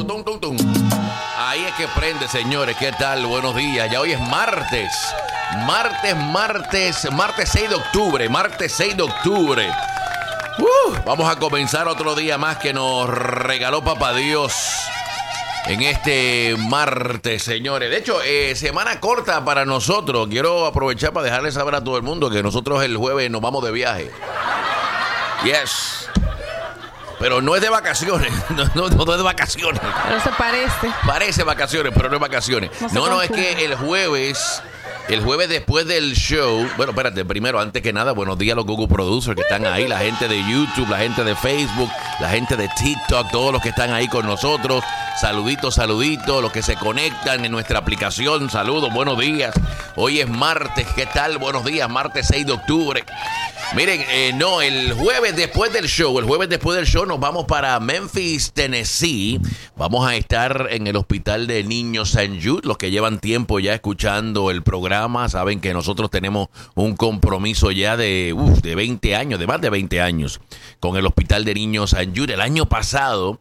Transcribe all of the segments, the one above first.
tum, tum, tum. Ahí es que prende, señores. ¿Qué tal? Buenos días. Ya hoy es martes. Martes 6 de octubre. Vamos a comenzar otro día más que nos regaló Papá Dios en este martes, señores. De hecho, semana corta para nosotros. Quiero aprovechar para dejarles saber a todo el mundo que nosotros el jueves nos vamos de viaje. Yes. Pero no es de vacaciones. No es de vacaciones. Pero se parece. Parece vacaciones, pero no es vacaciones. No, es que el jueves después del show. Bueno, espérate, primero, antes que nada, buenos días a los Google Producers que están ahí, la gente de YouTube, la gente de Facebook, la gente de TikTok, todos los que están ahí con nosotros. Saluditos, los que se conectan en nuestra aplicación. Saludos, buenos días. Hoy es martes, ¿qué tal? Buenos días, martes 6 de octubre. Miren, el jueves después del show nos vamos para Memphis, Tennessee. Vamos a estar en el Hospital de Niños St. Jude. Los que llevan tiempo ya escuchando el programa saben que nosotros tenemos un compromiso ya de 20 años, de más de 20 años, con el Hospital de Niños St. Jude. El año pasado,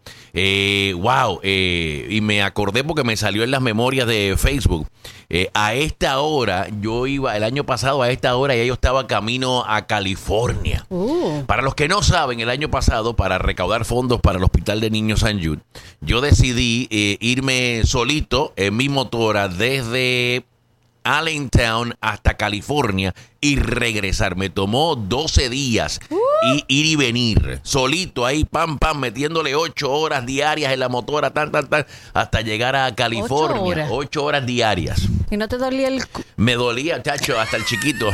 y me acordé porque me salió en las memorias de Facebook. A esta hora, el año pasado a esta hora ya yo estaba camino a California. Para los que no saben, el año pasado, para recaudar fondos para el Hospital de Niños St. Jude, yo decidí irme solito en mi motora desde Allentown hasta California y regresar. Me tomó 12 días ir y venir, solito ahí, pam, metiéndole 8 horas diarias en la motora, hasta llegar a California. 8 horas diarias. ¿Y no te dolía el...? Me dolía, chacho, hasta el chiquito.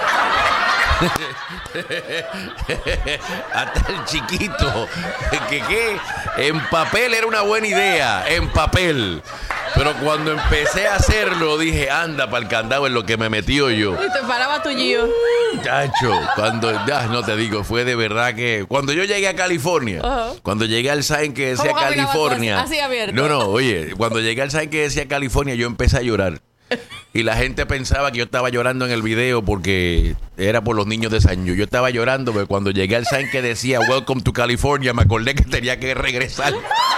Hasta el chiquito. ¿Qué? En papel era una buena idea, en papel. Pero cuando empecé a hacerlo, dije, anda para el candado en lo que me metió yo. Y te paraba tu Gio. Chacho, no te digo, fue de verdad que... Cuando yo llegué a California, cuando llegué al sign que decía California... Así abierto. No, oye, cuando llegué al sign que decía California, yo empecé a llorar. Y la gente pensaba que yo estaba llorando en el video porque era por los niños de San Jude. Yo estaba llorando, pero cuando llegué al sign que decía Welcome to California, me acordé que tenía que regresar.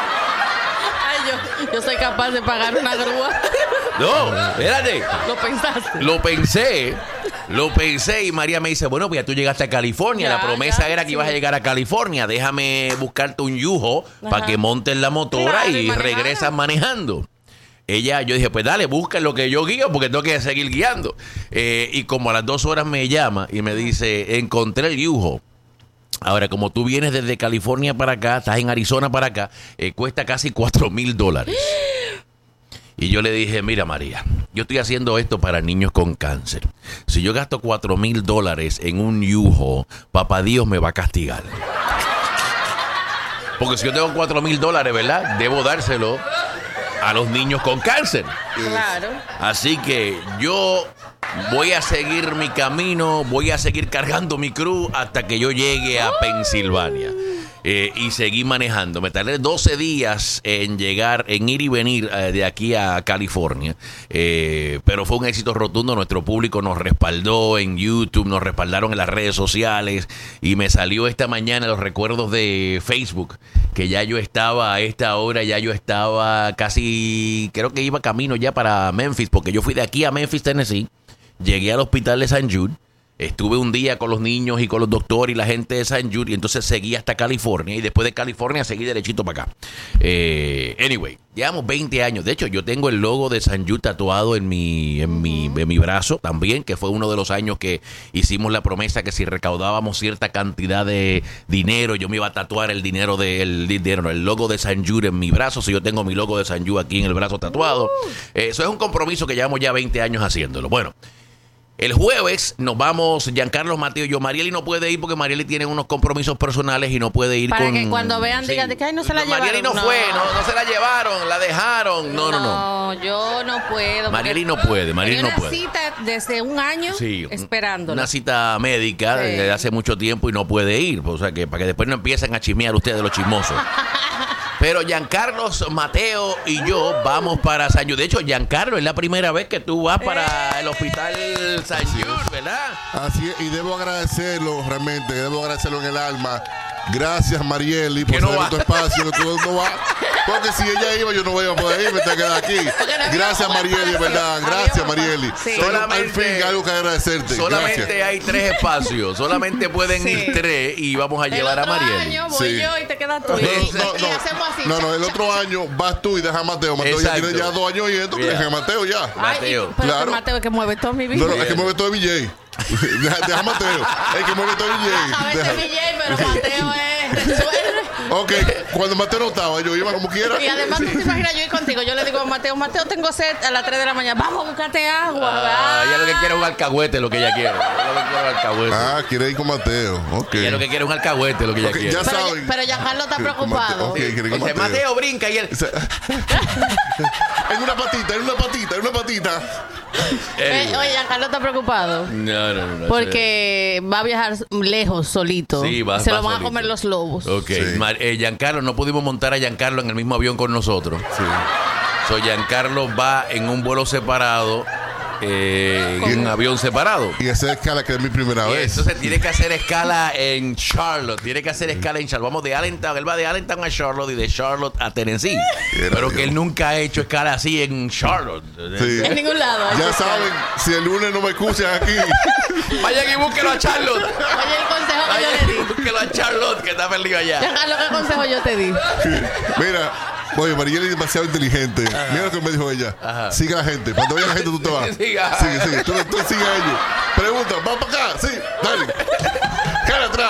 Yo soy capaz de pagar una grúa. No, espérate. ¿Lo pensaste? Lo pensé y María me dice, bueno, pues ya tú llegaste a California. La promesa era que ibas a llegar a California. Déjame buscarte un yujo para que montes la motora y regresas manejando. Yo dije, pues dale, busca lo que yo guío porque tengo que seguir guiando. Y como a las 2 horas me llama y me dice, encontré el yujo. Ahora, como tú vienes desde California para acá, estás en Arizona para acá, cuesta casi $4,000. Y yo le dije, mira María, yo estoy haciendo esto para niños con cáncer. Si yo gasto $4,000 en un yujo, papá Dios me va a castigar. Porque si yo tengo $4,000, ¿verdad? Debo dárselo a los niños con cáncer. Claro. Así que yo voy a seguir mi camino, voy a seguir cargando mi cruz hasta que yo llegue a Pensilvania. Y seguí manejando. Me tardé 12 días en ir y venir de aquí a California. Pero fue un éxito rotundo. Nuestro público nos respaldó en YouTube, nos respaldaron en las redes sociales. Y me salió esta mañana los recuerdos de Facebook, que ya yo estaba a esta hora, casi, creo que iba camino ya para Memphis, porque yo fui de aquí a Memphis, Tennessee. Llegué al hospital de St. Jude. Estuve un día con los niños y con los doctores y la gente de St. Jude, y entonces seguí hasta California, y después de California seguí derechito para acá. Anyway, llevamos 20 años. De hecho, yo tengo el logo de St. Jude tatuado en mi brazo también, que fue uno de los años que hicimos la promesa que si recaudábamos cierta cantidad de dinero, yo me iba a tatuar el logo de St. Jude en mi brazo. Si yo tengo mi logo de St. Jude aquí en el brazo tatuado. Eso es un compromiso que llevamos ya 20 años haciéndolo. Bueno, el jueves nos vamos, Giancarlo, Mateo y yo. Marieli no puede ir porque Marieli tiene unos compromisos personales y no puede ir para que cuando vean digan de que ay, no se la llevaron. Marieli no fue, no se la llevaron, la dejaron. No. No, yo no puedo. Marieli no puede. Una cita desde un año esperando. Una cita médica desde hace mucho tiempo y no puede ir. O sea, que para que después no empiecen a chismear ustedes los chismosos. Pero Giancarlo, Mateo y yo vamos para St. Jude. De hecho, Giancarlo, es la primera vez que tú vas para el hospital St. Jude, ¿verdad? Así es, y debo agradecerlo realmente, en el alma Gracias, Marieli, por ceder tu espacio. Que tú no vas. Porque si ella iba, yo no voy a poder ir, me tengo que quedar aquí. Gracias, Marieli, ¿verdad? Gracias, Marieli. Sí. Al fin, algo que agradecerte. Solamente hay 3 espacios. Solamente pueden ir 3 y vamos a llevar a Marieli. El otro año voy yo y te quedas tú. Y hacemos así. No, el otro año vas tú y deja a Mateo. Mateo ya tiene 2 años y esto, que deja a Mateo ya. Mateo. Pero claro. Mateo es que mueve todo mi vida. No, es que mueve todo el BJ. Deja a Mateo. Es que mueve todo el BJ. A veces BJ, pero Mateo es resuelve. Ok, cuando Mateo no estaba, yo iba como quiera. Y además, tú te imaginas yo ir contigo. Yo le digo a Mateo, tengo sed a las 3 de la mañana. Vamos a buscarte agua. Ella lo que quiere es un alcahuete, lo que ella quiere. Quiere ir con Mateo. Okay. Ella lo que quiere es un alcahuete, lo que ella quiere. Ya saben. Pero Giancarlo está preocupado. Dice, Mateo brinca y él. En una patita. Oye, Giancarlo está preocupado. No. Porque va a viajar lejos, solito. Sí, se lo van a comer los lobos. Ok. Sí. Giancarlo, no pudimos montar a Giancarlo en el mismo avión con nosotros. Sí. Giancarlo va en un vuelo separado. En un avión separado. Y esa escala que es mi primera vez. Entonces tiene que hacer escala en Charlotte. Vamos de Allentown. Él va de Allentown a Charlotte y de Charlotte a Tennessee. Pero que él nunca ha hecho escala así en Charlotte. Sí. En ningún lado. Ya saben, si el lunes no me escuchan aquí. Vayan y búsquelo a Charlotte. Oye, el consejo que yo le di. Búsquelo a Charlotte, que está perdido allá. Giancarlo, ¿qué consejo yo te di? Mira. Oye, Marieli es demasiado inteligente. Ajá. Mira lo que me dijo ella. Ajá. Sigue a la gente. Cuando vaya la gente, tú te vas. Sigue. Tú sigue a ellos. Pregunta, ¿va para acá? Sí, dale. Cara atrás.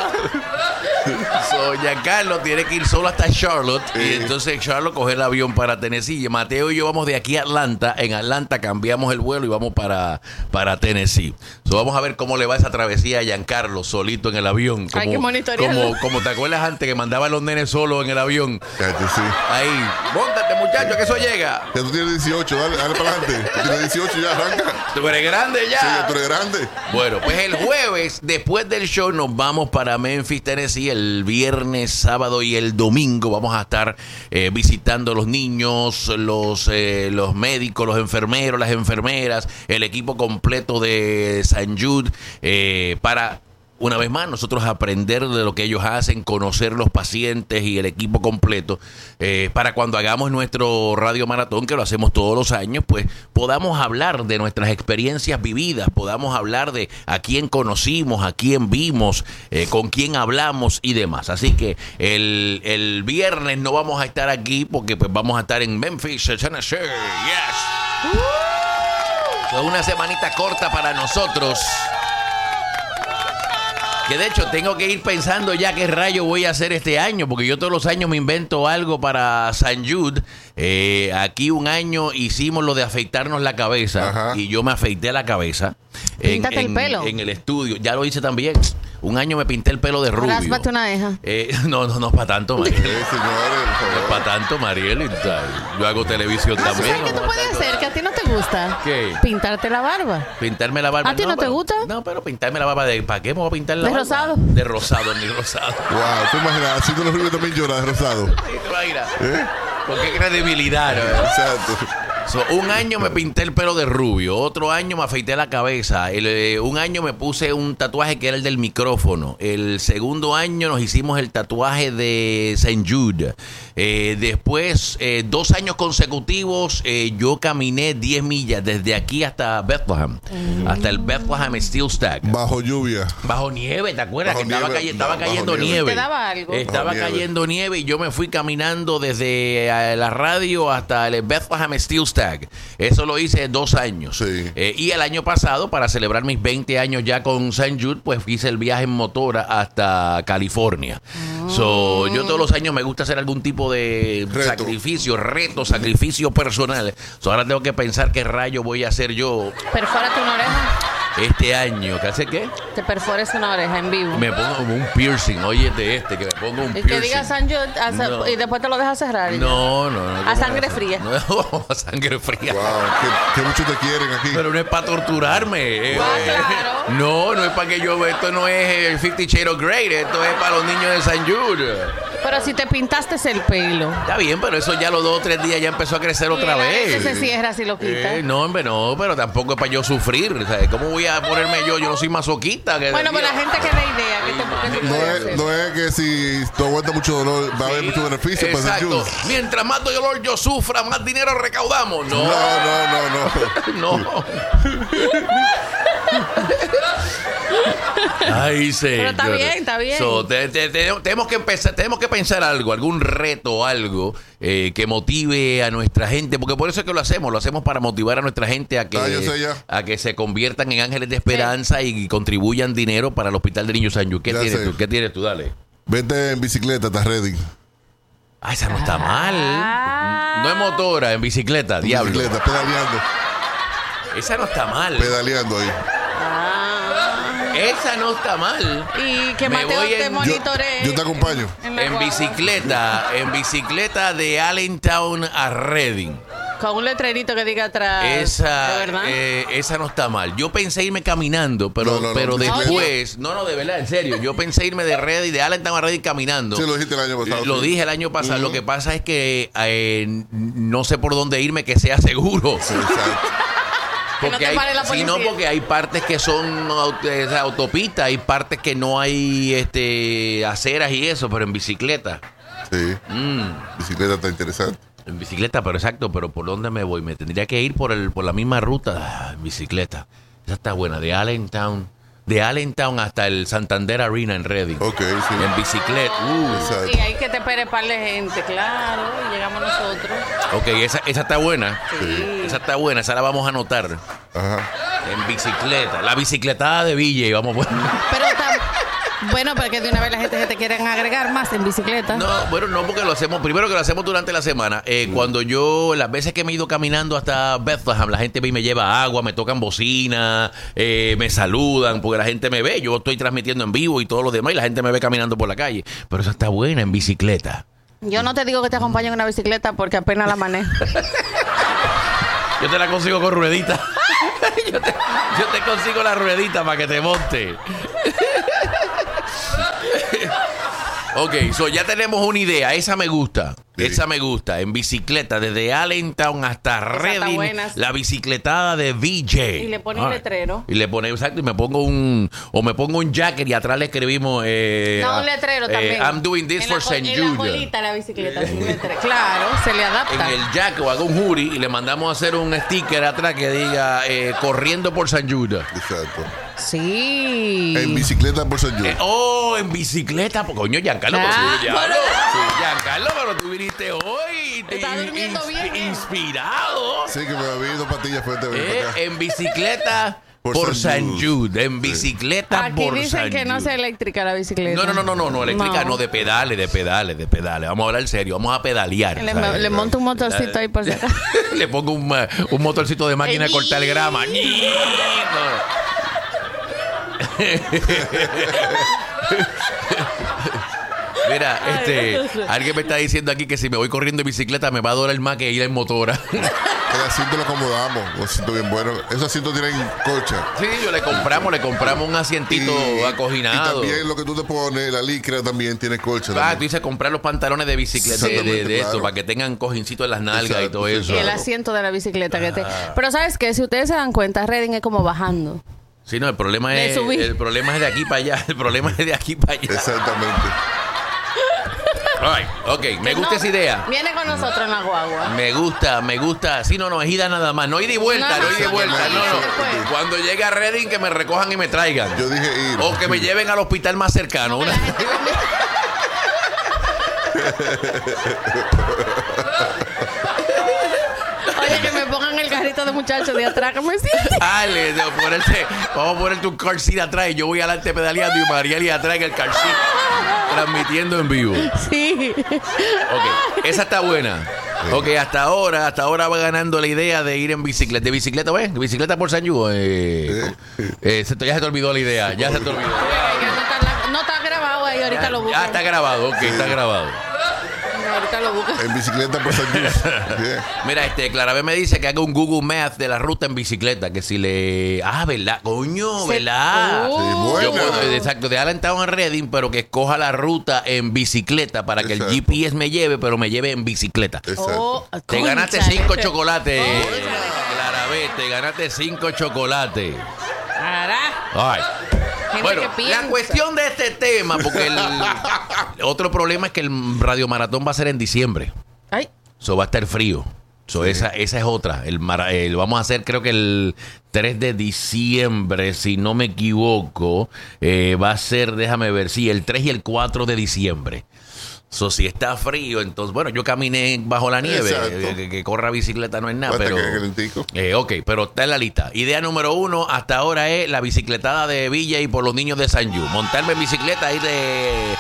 Giancarlo tiene que ir solo hasta Charlotte. Y entonces Charlotte coge el avión para Tennessee. Mateo y yo vamos de aquí a Atlanta. En Atlanta cambiamos el vuelo y vamos para Tennessee. Vamos a ver cómo le va esa travesía a Giancarlo solito en el avión. Hay que monitorearlo. Como te acuerdas antes que mandaban los nenes solos en el avión. Sí. Ahí. Móntate, muchacho, que eso llega. Ya tú tienes 18, dale para adelante. Tú tienes 18 ya, arranca. Tú eres grande ya. Sí, tú eres grande. Bueno, pues el jueves, después del show, nos vamos para Memphis, Tennessee. El viernes, sábado y el domingo vamos a estar visitando a los niños, los médicos, los enfermeros, las enfermeras, el equipo completo de St. Jude para... Una vez más, nosotros aprender de lo que ellos hacen, conocer los pacientes y el equipo completo, para cuando hagamos nuestro radio maratón, que lo hacemos todos los años, pues podamos hablar de nuestras experiencias vividas, podamos hablar de a quién conocimos, a quién vimos, con quién hablamos y demás. Así que el viernes no vamos a estar aquí porque pues vamos a estar en Memphis, Tennessee. Yes. Fue una semanita corta para nosotros. Que de hecho tengo que ir pensando ya qué rayo voy a hacer este año, porque yo todos los años me invento algo para St. Jude. Aquí un año hicimos lo de afeitarnos la cabeza. Ajá. Y yo me afeité la cabeza. Píntate el pelo. En el estudio. Ya lo hice también. Un año me pinté el pelo de rubio. Ráspate una deja. No es para tanto, Mariel. No es para tanto, Mariel. Yo hago televisión también. ¿Sabes qué tú puedes hacer? Que a ti no te gusta. ¿Qué? Pintarte la barba. Pintarme la barba. ¿A ti no te gusta? No, pero pintarme la barba ¿para qué me voy a pintar la barba? ¿De rosado? De rosado, ni rosado. Wow, tú imaginas, así con los rubios también llora de rosado. Sí, te imaginas. ¿Con qué credibilidad? Exacto. Un año me pinté el pelo de rubio, otro año me afeité la cabeza, un año me puse un tatuaje que era el del micrófono, el segundo año nos hicimos el tatuaje de St. Jude, después 2 años consecutivos yo caminé 10 millas desde aquí hasta Bethlehem, hasta el Bethlehem Steel Stack. Bajo lluvia. Bajo nieve, ¿te acuerdas? Que estaba cayendo nieve. ¿Te daba algo? Estaba cayendo nieve y yo me fui caminando desde la radio hasta el Bethlehem Steel Stack. Eso lo hice 2 años. Sí. Y el año pasado, para celebrar mis 20 años ya con St. Jude, pues hice el viaje en motora hasta California. Yo todos los años me gusta hacer algún tipo de sacrificio personal. Ahora tengo que pensar qué rayo voy a hacer yo. Perfórate una oreja. Este año, ¿qué hace qué? Te perfores una oreja en vivo. Me pongo como un piercing, óyete que me pongo un piercing. Que diga St. Jude y después te lo dejas cerrar. No. A sangre fría. No, a sangre fría. Wow, que mucho te quieren aquí. Pero no es para torturarme. Claro. No es para que yo, esto no es el 50 Shades of Grey, esto es para los niños de St. Jude. Pero si te pintaste el pelo. Está bien, pero eso ya los 2 o 3 días ya empezó a crecer otra vez. Se cierra si lo quita. No, hombre, no, pero tampoco es para yo sufrir. ¿Sabes? ¿Cómo voy a ponerme yo? Yo no soy masoquista. Bueno, pero la gente que da idea. No es que si tú aguantas mucho dolor va a haber mucho beneficio. Exacto. Mientras más dolor yo sufra, más dinero recaudamos. No. No. Ay, señor. Pero está bien. Tenemos que pensar algo, algún reto, algo que motive a nuestra gente, porque por eso es que lo hacemos para motivar a nuestra gente a que se conviertan en ángeles de esperanza y contribuyan dinero para el Hospital de Niños San Yu. ¿Qué tienes tú? Dale. Vete en bicicleta, estás ready. Ah, esa no está mal. No es motora, en bicicleta, diablo. Bicicleta, pedaleando. Esa no está mal. Pedaleando ahí. Esa no está mal. Y que Mateo te monitoree. Yo te acompaño. En bicicleta de Allentown a Reading. Con un letrerito que diga atrás. Esa no está mal. Yo pensé irme caminando, pero después... No, de verdad, en serio. Yo pensé irme de Reading, de Allentown a Reading caminando. Sí, lo dijiste el año pasado. Lo dije el año pasado. Lo que pasa es que no sé por dónde irme que sea seguro. Sí, exacto. Porque hay partes que son autopistas, hay partes que no hay aceras y eso, pero en bicicleta. Sí. Bicicleta está interesante. En bicicleta, pero exacto, pero ¿por dónde me voy? Me tendría que ir por la misma ruta. En bicicleta. Esa está buena, de Allentown hasta el Santander Arena en Reading. Ok, sí. En bicicleta. Y hay que te espere par de gente, claro. Y llegamos nosotros. Ok, esa está buena. Sí. Esa está buena, esa la vamos a anotar. Ajá. En bicicleta. La bicicletada de Villa y vamos. Pero bueno, porque de una vez la gente se te quieren agregar más en bicicleta. No, bueno, no, porque lo hacemos, primero que lo hacemos durante la semana. Cuando las veces que me he ido caminando hasta Bethlehem, la gente me lleva agua, me tocan bocina, me saludan, porque la gente me ve. Yo estoy transmitiendo en vivo y todo lo demás, y la gente me ve caminando por la calle. Pero esa está buena en bicicleta. Yo no te digo que te acompañe en una bicicleta porque apenas la manejo. Yo te la consigo con ruedita. Yo te consigo la ruedita para que te monte. Ok, ya tenemos una idea. Esa me gusta. Sí. Esa me gusta. En bicicleta, desde Allentown hasta Reading, la bicicletada de VJ. Y le pone un letrero. Y le pone, exacto, y me pongo un jacket y atrás le escribimos... un letrero también. I'm doing this for St. Jude. En la colita la bicicleta, sin letrero. Claro, se le adapta. En el jacket o hago un hoodie y le mandamos a hacer un sticker atrás que diga corriendo por St. Jude. Exacto. Sí. En bicicleta por San Jude. En bicicleta. Coño, Giancarlo, Giancarlo, pero tú viniste hoy. Estás durmiendo bien. Inspirado. Sí, que me había ido patillas fuerte para acá. En bicicleta por San Jude. En bicicleta aquí por San Jude. Aquí dicen que no sea eléctrica la bicicleta. No, eléctrica no, de pedales. Vamos a hablar en serio, vamos a pedalear. Le monto un motorcito ahí por si acaso. Le pongo un motorcito de máquina de cortar grama. Mira, alguien me está diciendo aquí que si me voy corriendo en bicicleta me va a doler más que ir en motora. El asiento lo acomodamos, un asiento bien bueno. Esos asientos tienen colcha. Sí, le compramos un asientito acoginado. Y también lo que tú te pones, la licra también tiene colcha. Tú dices comprar los pantalones de bicicleta de esto, para que tengan cojincito en las nalgas. Exacto, y todo eso. Y el asiento de la bicicleta Pero ¿sabes qué? Si ustedes se dan cuenta, Reading es como bajando. Sí, no, el problema es de aquí para allá. El problema es de aquí para allá. Exactamente. Right. Ok, me gusta esa idea. Viene con nosotros en la guagua. Me gusta. Sí, no, es ida nada más. No ida y vuelta, no ida y vuelta. No. Cuando llegue a Reading, que me recojan y me traigan. Yo dije ir. O que me lleven al hospital más cercano. Oye, que me pongan el carrito de muchachos de atrás, que me siente. Dale, vamos a ponerte un car seat atrás y yo voy adelante pedaleando y Marieli atrás en el car seat transmitiendo en vivo. Sí. Ok, esa está buena. Ok, hasta ahora va ganando la idea de ir en bicicleta. ¿De bicicleta, güey? ¿De bicicleta por San Jude? Ya se te olvidó la idea. Ya se te olvidó. No está grabado ahí, ahorita lo busco. Ya está grabado, ok, está grabado. ahorita lo busco. En bicicleta por San Luis. Yeah. Mira, Clarabel me dice que haga un Google Math de la ruta en bicicleta, que si le... ¿verdad? Coño, ¿verdad? Sí, Yo buena. puedo, exacto, de Allentown a Reading, pero que escoja la ruta en bicicleta para que el Exacto. GPS me lleve, pero me lleve en bicicleta. Exacto. Te Cónchale. ganaste 5 chocolates, Cónchale. Clarabel, te ganaste 5 chocolates. Carajo. Ay. Gente Bueno, que piensa. la cuestión de este tema, porque el otro problema es que el Radio Maratón va a ser en diciembre. Ay, Eso va a estar frío. So, esa es otra. Lo vamos a hacer creo que el 3 de diciembre, si no me equivoco. Va a ser, déjame ver, sí, el 3 y el 4 de diciembre. So, si está frío, entonces, bueno, yo caminé bajo la nieve. Exacto. Que corra bicicleta no es nada, Basta pero... que calentico. Ok, pero está en la lista. Idea número 1 hasta ahora es la bicicletada de Villa y por los niños de San Yu. Montarme en bicicleta ahí de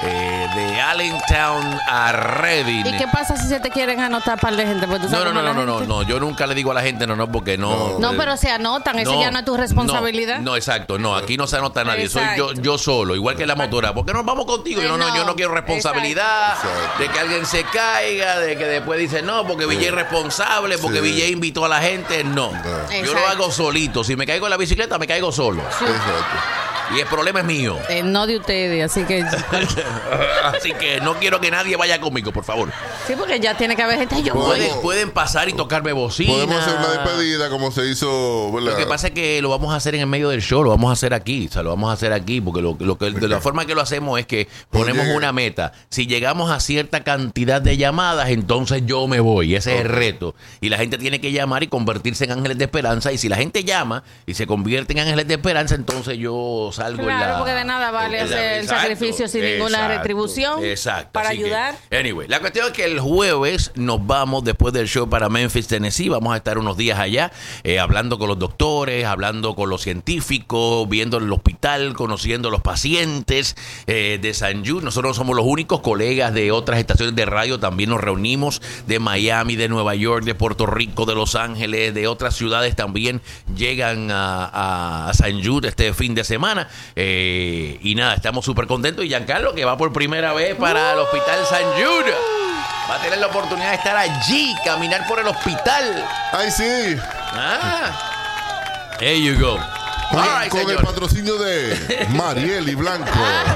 Allentown a Reading. ¿y qué pasa si se te quieren anotar par de gente? Porque tú sabes cómo la gente- No, yo nunca le digo a la gente no, porque no. No, pero se anotan, eso ya no es tu responsabilidad. No, exacto, no, aquí no se anota nadie, Exacto. soy yo solo, igual que la motora. ¿Por qué no vamos contigo? Yo no quiero responsabilidad Exacto. de que alguien se caiga, de que después dice no, porque Villa es responsable, porque Sí. Villa invitó a la gente, no. Yo lo Exacto. hago solito, si me caigo en la bicicleta, me caigo solo. Exacto. Y el problema es mío. No de ustedes, así que... Así que no quiero que nadie vaya conmigo, por favor. Sí, porque ya tiene que haber gente. Yo voy. Pueden pasar y tocarme bocina. Podemos hacer una despedida como se hizo, ¿verdad? Lo que pasa es que lo vamos a hacer en el medio del show, lo vamos a hacer aquí, o sea, lo vamos a hacer aquí, porque de la forma que lo hacemos es que ponemos Oye. una meta. Si llegamos a cierta cantidad de llamadas, entonces yo me voy, ese es el reto. Y la gente tiene que llamar y convertirse en ángeles de esperanza, y si la gente llama y se convierte en ángeles de esperanza, entonces yo salgo en la... Claro, porque de nada vale en la- hacer el exacto, sacrificio sin ninguna exacto, retribución. Exacto. Para así que, ayudar. anyway, la cuestión es que el jueves nos vamos después del show para Memphis, Tennessee. Vamos a estar unos días allá hablando con los doctores, hablando con los científicos, viendo el hospital, conociendo los pacientes de San Jude. Nosotros somos los únicos colegas de otras estaciones de radio. También nos reunimos de Miami, de Nueva York, de Puerto Rico, de Los Ángeles, de otras ciudades también llegan a San Jude este fin de semana. Y nada, estamos súper contentos. Y Giancarlo, que va por primera vez para el Hospital San Jude, va a tener la oportunidad de estar allí, caminar por el hospital. ¡Ay, sí! There you go. Con, All right, con el señor. patrocinio de Mariel y Blanco.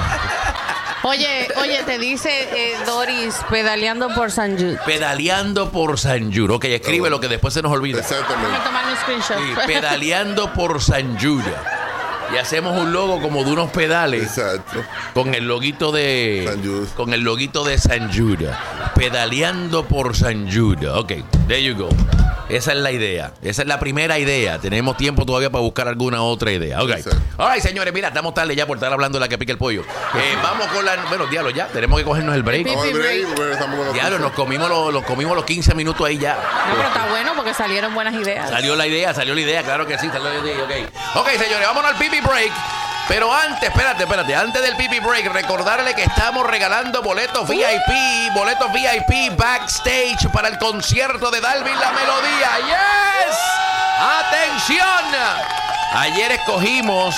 Oye, te dice Doris, pedaleando por San Jude. Pedaleando por San Jude. Ok, escribe lo que después se nos olvida. Déjame Exactamente. tomar un screenshot. Sí, pedaleando por San Jude. Y hacemos un logo como de unos pedales Exacto. con el loguito de San Jude. con el loguito de San Jude. Pedaleando por San Jude. Ok, there you go. Esa es la idea. Esa es la primera idea. Tenemos tiempo todavía para buscar alguna otra idea. Ok. Exacto. All right, señores, mira, estamos tarde ya por estar hablando de la que pica el pollo. Vamos con la... Bueno, diablo, ya. Tenemos que cogernos el break. Vamos al break, break. porque estamos con la Diablo, pizza. nos comimos los 15 minutos ahí ya. No, pero está bueno porque salieron buenas ideas. Salió la idea, claro que sí, salió la idea, ok, señores, vámonos al pipi break. Pero antes, espérate, antes del pipi break, recordarle que estamos regalando boletos VIP backstage para el concierto de Dalvin La Melodía. ¡Yes! ¡Atención! Ayer escogimos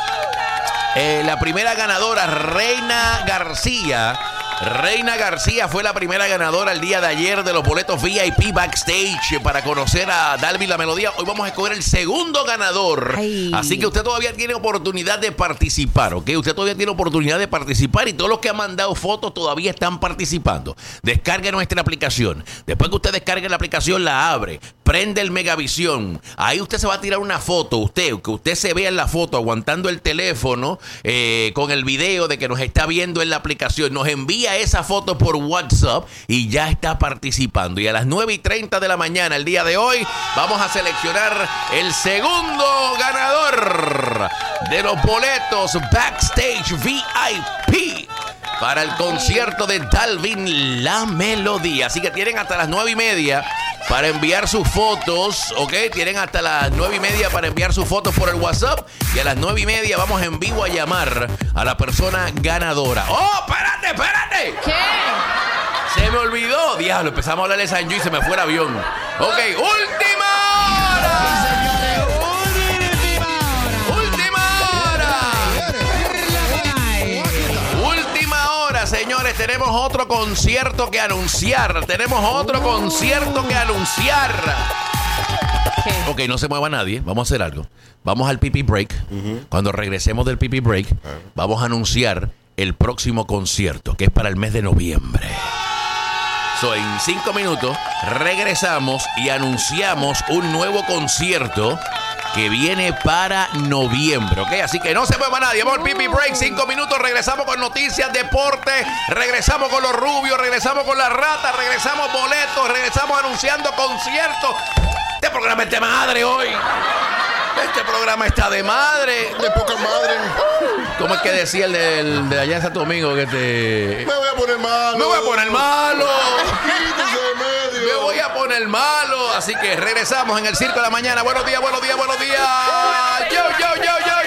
la primera ganadora, Reina García. Reina García fue la primera ganadora el día de ayer de los boletos VIP backstage para conocer a Dalvin La Melodía. Hoy vamos a escoger el segundo ganador. Ay. Así que usted todavía tiene oportunidad de participar, ¿ok? Usted todavía tiene oportunidad de participar y todos los que han mandado fotos todavía están participando. Descargue nuestra aplicación. Después que usted descargue la aplicación, la abre, prende el Megavisión. Ahí usted se va a tirar una foto, que usted se vea en la foto aguantando el teléfono con el video de que nos está viendo en la aplicación. Nos envía esa foto por WhatsApp y ya está participando. Y a las 9:30 de la mañana, el día de hoy, vamos a seleccionar el segundo ganador de los boletos Backstage VIP para el concierto de Dalvin La Melodía. Así que tienen hasta las 9:30 para enviar sus fotos, ¿ok? Tienen hasta las 9:30 para enviar sus fotos por el WhatsApp. Y a las 9:30 vamos en vivo a llamar a la persona ganadora. ¡Oh, espérate! ¿Qué? Se me olvidó. Diablo, empezamos a hablar de San Jude y se me fue el avión. Ok, última hora. Última hora, señores. Tenemos tenemos otro concierto que anunciar. ¿Qué? Ok, no se mueva nadie. Vamos a hacer algo. Vamos al pipí break. Cuando regresemos del pipí break, vamos a anunciar el próximo concierto, que es para el mes de noviembre. En 5 minutos regresamos y anunciamos un nuevo concierto que viene para noviembre, ¿ok? Así que no se mueva nadie. Vamos al pipí break, 5 minutos, regresamos con noticias, deporte, regresamos con los rubios, regresamos con la rata, regresamos boletos, regresamos anunciando conciertos. Este programa es de madre hoy. Este programa está de madre. De poca madre. ¿Cómo es que decía el de allá en Santo Domingo? Que Me voy a poner malo. Me voy a poner malo. Quítese de medio. Me voy a poner malo. Así que regresamos en el Circo de la Mañana. Buenos días, buenos días, buenos días. Yo, yo, yo, yo.